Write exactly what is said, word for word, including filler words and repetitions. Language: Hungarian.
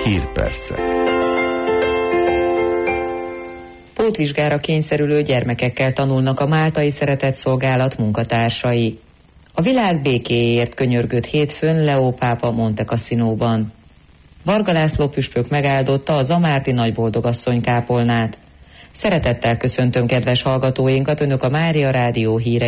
Hírpercek. Pótvizsgára kényszerülő gyermekekkel tanulnak a Máltai Szeretetszolgálat munkatársai. A világ békéért könyörgött hétfőn Leó pápa Monte Cassinóban. Varga László püspök megáldotta a zamárdi nagyboldogasszony kápolnát. Szeretettel köszöntöm kedves hallgatóinkat, önök a Mária Rádió hírei